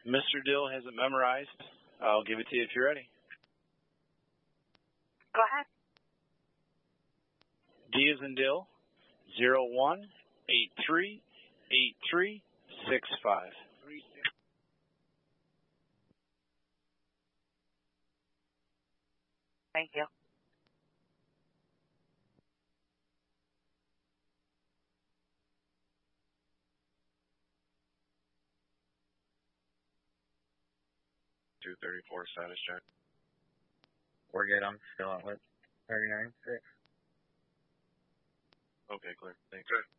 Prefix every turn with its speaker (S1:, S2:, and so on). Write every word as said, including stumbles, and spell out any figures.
S1: Mister Dill has it memorized. I'll give it to you if you're ready.
S2: Go ahead.
S1: D is in Dill, zero one eight three eight three six five.
S2: Thank you.
S3: two thirty-four status check. We're good. I'm still at what? thirty-nine six. Okay, clear. Thanks. Good.